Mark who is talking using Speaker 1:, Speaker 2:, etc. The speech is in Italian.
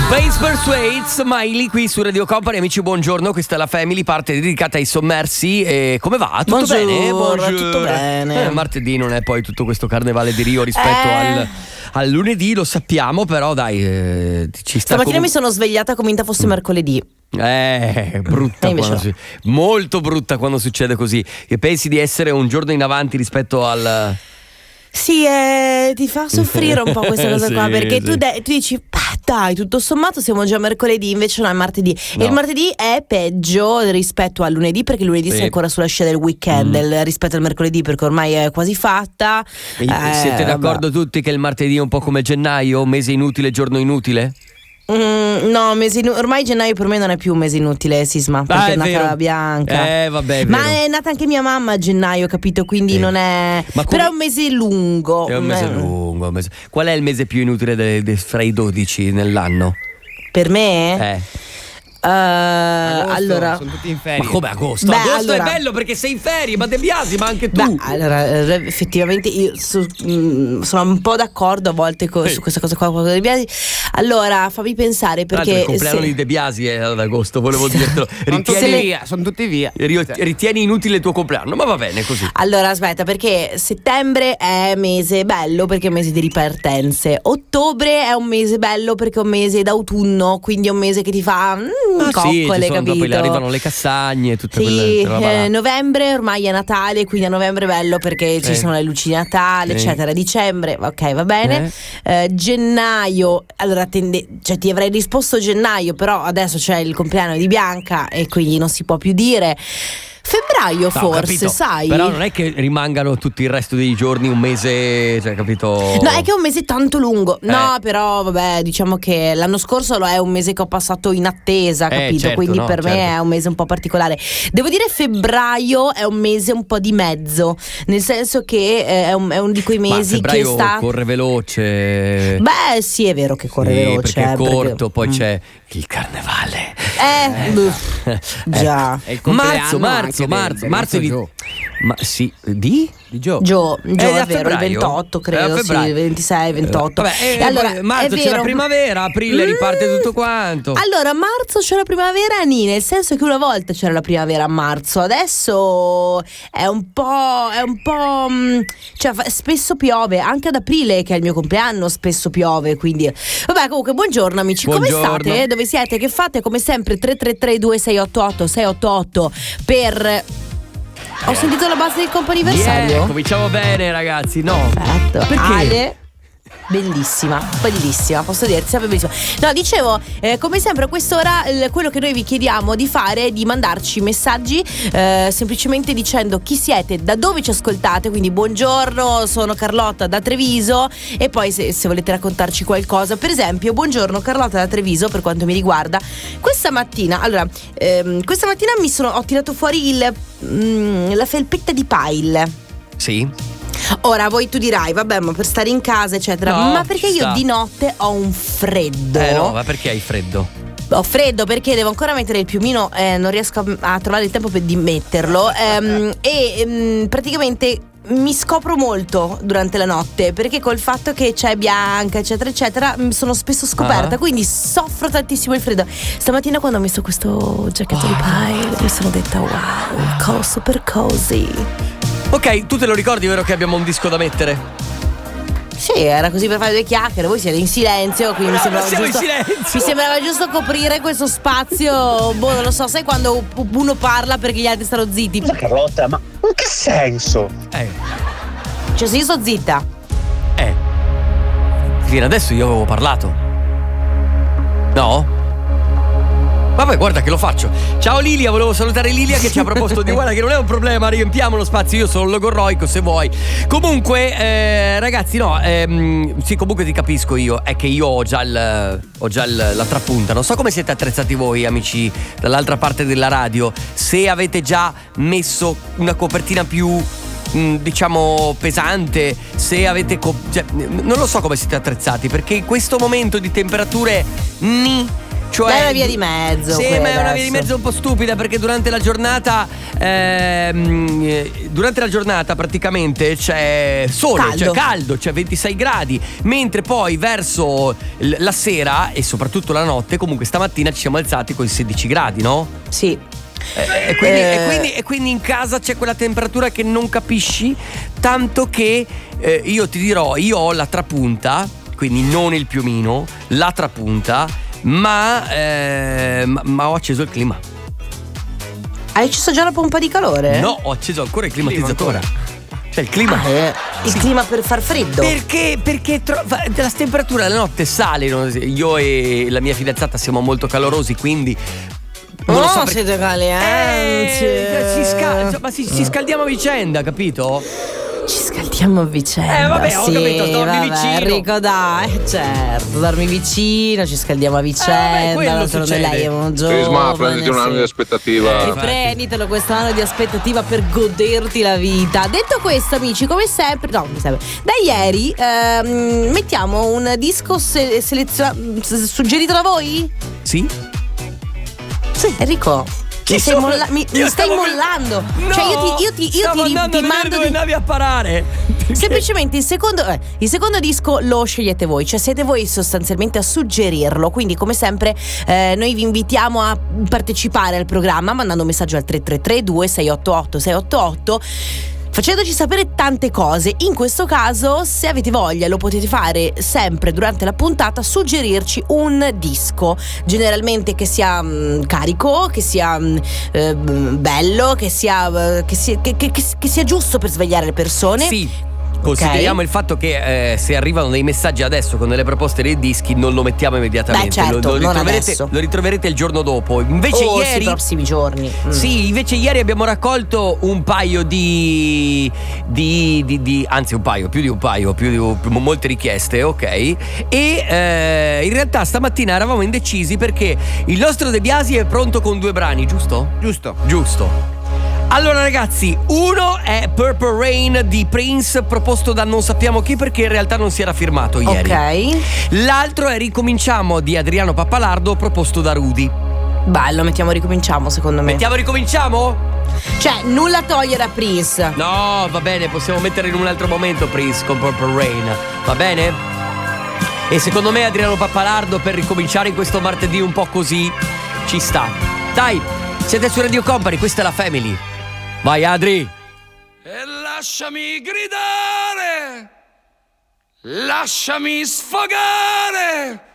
Speaker 1: Bass Persuades, Miley qui su Radio Company. Amici, buongiorno, questa è la Family, parte dedicata ai sommersi. E come va? Tutto bene?
Speaker 2: Tutto bene.
Speaker 1: Martedì non è poi tutto questo carnevale di Rio rispetto al lunedì, lo sappiamo, però dai, ci sta.
Speaker 2: Stamattina mi sono svegliata convinta fosse mercoledì.
Speaker 1: Brutta molto brutta quando succede così, che pensi di essere un giorno in avanti rispetto al...
Speaker 2: Sì, ti fa soffrire un po' questa cosa qua, perché tu dici, dai, tutto sommato siamo già mercoledì, invece no, è martedì. No. E il martedì è peggio rispetto al lunedì, perché il lunedì sei ancora sulla scia del weekend rispetto al mercoledì, perché ormai è quasi fatta.
Speaker 1: Siete d'accordo tutti che il martedì è un po' come gennaio, mese inutile, giorno inutile?
Speaker 2: No, ormai gennaio per me non è più un mese inutile, Sisma, perché è nata la Bianca.
Speaker 1: Vabbè,
Speaker 2: ma è nata anche mia mamma a gennaio, capito? Quindi non è. Però è un mese lungo.
Speaker 1: È un mese lungo. Qual è il mese più inutile fra i 12 nell'anno?
Speaker 2: Per me?
Speaker 3: Agosto,
Speaker 2: allora
Speaker 3: sono tutti in ferie.
Speaker 1: Ma come agosto? Agosto è bello perché sei in ferie, ma De Biasi, ma anche tu.
Speaker 2: Allora, effettivamente io sono un po' d'accordo a volte su questa cosa qua con De Biasi. Allora, fammi pensare, perché
Speaker 1: il compleanno di De Biasi è ad agosto, volevo dirtelo.
Speaker 3: Sono tutti via.
Speaker 1: Ritieni inutile il tuo compleanno, ma va bene così.
Speaker 2: Allora, aspetta, perché settembre è mese bello perché è un mese di ripartenze. Ottobre è un mese bello perché è un mese d'autunno, quindi è un mese che ti fa coccole, capito?
Speaker 1: Poi arrivano le cassagne e tutte
Speaker 2: quelle
Speaker 1: roba.
Speaker 2: Novembre ormai è Natale, quindi a novembre è bello perché ci sono le luci di Natale, eccetera. Dicembre, ok, va bene. Gennaio, allora ti avrei risposto gennaio, però adesso c'è il compleanno di Bianca e quindi non si può più dire. Febbraio forse,
Speaker 1: capito.
Speaker 2: Sai?
Speaker 1: Però non è che rimangano tutto il resto dei giorni un mese, cioè, capito?
Speaker 2: No, è che è un mese tanto lungo. No, però vabbè, diciamo che l'anno scorso lo è un mese che ho passato in attesa, capito?
Speaker 1: Certo,
Speaker 2: quindi per me è un mese un po' particolare. Devo dire febbraio è un mese un po' di mezzo, nel senso che è un di quei mesi che
Speaker 1: corre veloce.
Speaker 2: Beh, sì, è vero che corre veloce.
Speaker 1: Perché è corto, poi c'è il carnevale.
Speaker 2: Già.
Speaker 1: Marzo di
Speaker 3: Gio.
Speaker 1: Ma sì, di
Speaker 2: Gio è vero, il 28 credo, sì, il 26, 28.
Speaker 1: Allora, marzo c'è la primavera, aprile riparte tutto quanto.
Speaker 2: Allora, marzo c'è la primavera, nel senso che una volta c'era la primavera a marzo, adesso è un po', cioè spesso piove, anche ad aprile che è il mio compleanno spesso piove, quindi vabbè, comunque buongiorno amici,
Speaker 1: buongiorno.
Speaker 2: Come state? Dove siete? Che fate? Come sempre 333 2688 688 per... Ho sentito la base del comp'anniversario.
Speaker 1: Cominciamo bene, ragazzi. No,
Speaker 2: perfetto.
Speaker 1: Perché?
Speaker 2: Ale, bellissima, posso dirti, sempre bellissima. No, dicevo, come sempre a quest'ora quello che noi vi chiediamo di fare è di mandarci messaggi semplicemente dicendo chi siete, da dove ci ascoltate, quindi buongiorno, sono Carlotta da Treviso, e poi se volete raccontarci qualcosa, per esempio, buongiorno Carlotta da Treviso, per quanto mi riguarda, questa mattina ho tirato fuori la felpetta di Pile.
Speaker 1: Sì.
Speaker 2: Ora tu dirai, vabbè, ma per stare in casa eccetera, ma perché io di notte ho un freddo.
Speaker 1: No, ma perché hai freddo?
Speaker 2: Ho freddo perché devo ancora mettere il piumino, non riesco a trovare il tempo di metterlo, praticamente mi scopro molto durante la notte, perché col fatto che c'è Bianca eccetera eccetera sono spesso scoperta, quindi soffro tantissimo il freddo. Stamattina quando ho messo questo giacchetto di Pile mi sono detta wow, super cozy.
Speaker 1: Ok, tu te lo ricordi, vero, che abbiamo un disco da mettere?
Speaker 2: Sì, era così per fare due chiacchiere. Voi siete in silenzio, quindi mi sembrava giusto coprire questo spazio. Non lo so, sai quando uno parla perché gli altri stanno zitti.
Speaker 4: Ma Carlotta, ma in che senso?
Speaker 2: Cioè, se io sto zitta.
Speaker 1: Fino adesso io avevo parlato. No? Vabbè, guarda che lo faccio. Ciao Lilia, volevo salutare Lilia che ci ha proposto di guarda che non è un problema, riempiamo lo spazio, io sono logorroico se vuoi. Comunque, ragazzi, no, sì, comunque ti capisco io, è che io ho già la trapunta. Non so come siete attrezzati voi, amici dall'altra parte della radio, se avete già messo una copertina più diciamo pesante, se avete non lo so come siete attrezzati, perché in questo momento di temperature Cioè,
Speaker 2: è una via di mezzo.
Speaker 1: Sì, ma è una via di mezzo un po' stupida, perché durante la giornata praticamente c'è sole, c'è caldo, c'è 26 gradi, mentre poi verso la sera e soprattutto la notte, comunque stamattina ci siamo alzati con i 16 gradi, no?
Speaker 2: Sì.
Speaker 1: E quindi in casa c'è quella temperatura che non capisci, tanto che io ti dirò, io ho la trapunta, quindi non il piumino, la trapunta, ma ho acceso il clima.
Speaker 2: Hai acceso già la pompa di calore?
Speaker 1: No, ho acceso ancora il climatizzatore. Cioè il clima.
Speaker 2: Il clima per far freddo.
Speaker 1: Perché la temperatura la notte sale, no? Io e la mia fidanzata siamo molto calorosi, quindi non lo so perché...
Speaker 2: siete calienti.
Speaker 1: Si scaldiamo a vicenda, capito?
Speaker 2: Ci scaldiamo a vicenda.
Speaker 1: Vabbè, ho capito, dormi vicino.
Speaker 2: Enrico, dai, certo, dormi vicino, ci scaldiamo a vicenda.
Speaker 1: Quello
Speaker 2: succede. Lei è un giovane.
Speaker 5: Sisma, prenditi un anno di aspettativa.
Speaker 2: Prenditelo questo anno di aspettativa per goderti la vita. Detto questo, amici, come sempre, da ieri mettiamo un disco suggerito da voi?
Speaker 1: Sì?
Speaker 2: Sì, Enrico. Mi stai mollando.
Speaker 1: No,
Speaker 2: cioè io ti mando
Speaker 1: dove andavi a parare.
Speaker 2: Semplicemente il secondo disco lo scegliete voi, cioè siete voi sostanzialmente a suggerirlo. Quindi come sempre noi vi invitiamo a partecipare al programma mandando un messaggio al 333 688 688, facendoci sapere tante cose. In questo caso, se avete voglia, lo potete fare sempre durante la puntata, suggerirci un disco, generalmente che sia carico, che sia bello, che sia giusto per svegliare le persone.
Speaker 1: Sì. Consideriamo il fatto che se arrivano dei messaggi adesso con delle proposte dei dischi, non lo mettiamo immediatamente.
Speaker 2: Certo,
Speaker 1: lo ritroverete il giorno dopo. Invece ieri,
Speaker 2: i prossimi giorni.
Speaker 1: Sì, invece ieri abbiamo raccolto un paio anzi un paio, più di molte richieste, ok? E in realtà stamattina eravamo indecisi perché il nostro De Biasi è pronto con 2 brani, giusto? Giusto. Allora ragazzi, uno è Purple Rain di Prince, proposto da non sappiamo chi, perché in realtà non si era firmato ieri.
Speaker 2: Ok.
Speaker 1: L'altro è Ricominciamo di Adriano Pappalardo, proposto da Rudy.
Speaker 2: Bello, Ricominciamo secondo me.
Speaker 1: Ricominciamo?
Speaker 2: Cioè, nulla togliere a Prince.
Speaker 1: No, va bene, possiamo mettere in un altro momento Prince con Purple Rain, va bene? E secondo me Adriano Pappalardo, per ricominciare in questo martedì un po' così, ci sta. Dai, siete su Radio Company, questa è la Family. Vai Adri.
Speaker 6: E lasciami gridare, lasciami sfogare